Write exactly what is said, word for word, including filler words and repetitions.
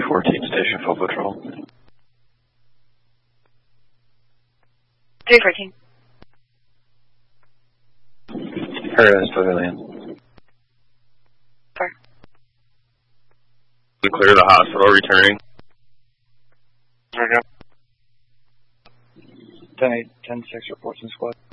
fourteen station full patrol. three fourteen. Paradise Pavilion. Four. We clear the hospital, returning. ten eight, ten six reports in squad.